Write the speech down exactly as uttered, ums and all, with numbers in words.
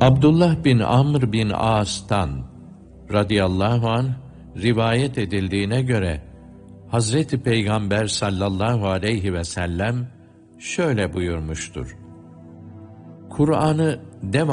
Abdullah bin Amr bin As'tan radıyallahu anh rivayet edildiğine göre Hazreti Peygamber sallallahu aleyhi ve sellem şöyle buyurmuştur: Kur'an'ı devamlı